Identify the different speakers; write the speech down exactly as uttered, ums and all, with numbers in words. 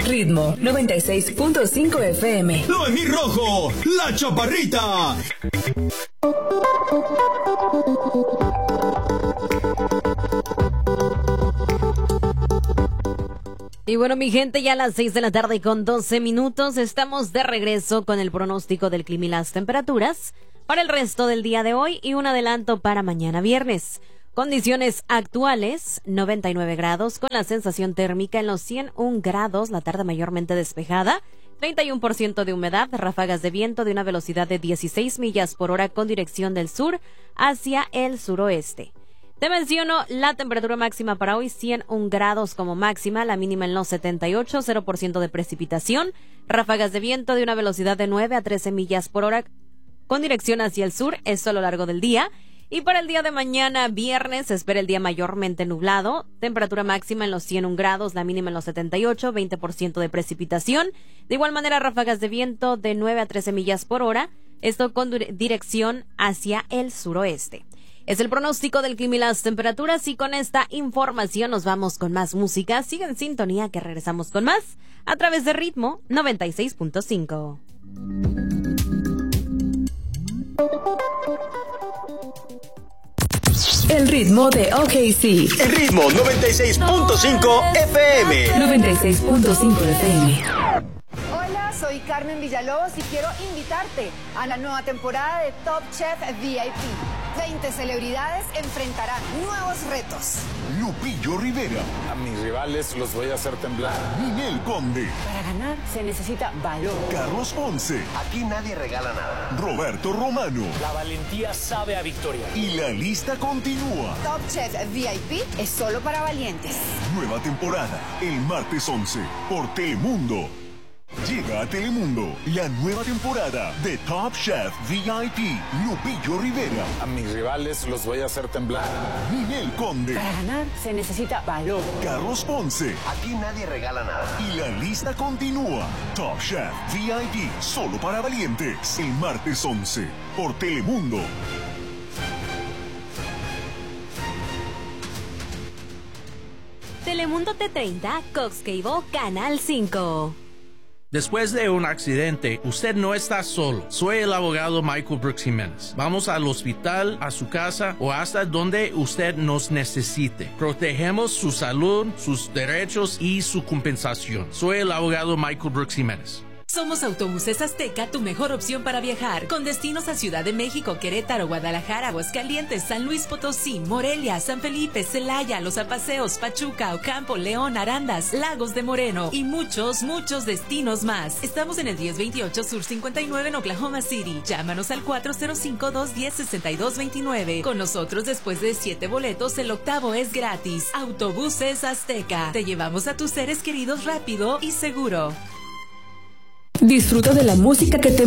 Speaker 1: Ritmo noventa y seis punto cinco F M.
Speaker 2: Noemí Rojo, la chaparrita.
Speaker 3: Y bueno, mi gente, ya a las seis de la tarde con doce minutos estamos de regreso con el pronóstico del clima y las temperaturas para el resto del día de hoy y un adelanto para mañana viernes. Condiciones actuales, noventa y nueve grados, con la sensación térmica en los ciento uno grados, la tarde mayormente despejada, treinta y uno por ciento de humedad, ráfagas de viento de una velocidad de dieciséis millas por hora con dirección del sur hacia el suroeste. Te menciono la temperatura máxima para hoy, ciento uno grados como máxima, la mínima en los setenta y ocho, cero por ciento de precipitación, ráfagas de viento de una velocidad de nueve a trece millas por hora con dirección hacia el sur, esto a lo largo del día. Y para el día de mañana, viernes, se espera el día mayormente nublado, temperatura máxima en los ciento uno grados, la mínima en los setenta y ocho, veinte por ciento de precipitación. De igual manera, ráfagas de viento de nueve a trece millas por hora, esto con dirección hacia el suroeste. Es el pronóstico del clima y las temperaturas, y con esta información nos vamos con más música. Sigue en sintonía que regresamos con más a través de Ritmo noventa y seis punto cinco.
Speaker 1: El ritmo de O K C.
Speaker 2: El ritmo noventa y seis punto cinco F M.
Speaker 1: noventa y seis punto cinco F M.
Speaker 4: Hola, soy Carmen Villalobos y quiero invitarte a la nueva temporada de Top Chef V I P. veinte celebridades enfrentarán nuevos retos.
Speaker 5: Lupillo Rivera.
Speaker 6: A mis rivales los voy a hacer temblar.
Speaker 5: Ninel Conde.
Speaker 4: Para ganar se necesita valor.
Speaker 5: Carlos Ponce.
Speaker 7: Aquí nadie regala nada.
Speaker 5: Roberto Romano.
Speaker 8: La valentía sabe a victoria.
Speaker 5: Y la lista continúa.
Speaker 4: Top Chef V I P es solo para valientes.
Speaker 5: Nueva temporada, el martes once, por Telemundo. Llega a Telemundo la nueva temporada de Top Chef V I P. Lupillo Rivera.
Speaker 6: A mis rivales los voy a hacer temblar.
Speaker 5: Ninel Conde.
Speaker 4: Para ganar se necesita valor.
Speaker 5: Carlos Ponce.
Speaker 7: Aquí nadie regala nada.
Speaker 5: Y la lista continúa. Top Chef V I P, solo para valientes. El martes once, por Telemundo.
Speaker 3: Telemundo T treinta, Cox Cable, Canal cinco.
Speaker 9: Después de un accidente, usted no está solo. Soy el abogado Michael Brooks Jiménez. Vamos al hospital, a su casa o hasta donde usted nos necesite. Protegemos su salud, sus derechos y su compensación. Soy el abogado Michael Brooks Jiménez.
Speaker 10: Somos Autobuses Azteca, tu mejor opción para viajar, con destinos a Ciudad de México, Querétaro, Guadalajara, Aguascalientes, San Luis Potosí, Morelia, San Felipe, Celaya, Los Apaseos, Pachuca, Ocampo, León, Arandas, Lagos de Moreno y muchos, muchos destinos más. Estamos en el diez veintiocho Sur cincuenta y nueve en Oklahoma City. Llámanos al cuatro cero cinco, dos uno cero, seis dos dos nueve. Con nosotros, después de siete boletos, el octavo es gratis. Autobuses Azteca. Te llevamos a tus seres queridos rápido y seguro.
Speaker 1: Disfruta de la música que te